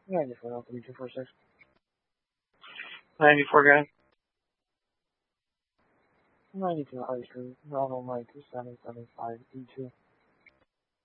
94, 3246. 94 guy. 92 High Street, Ronald 92775E2.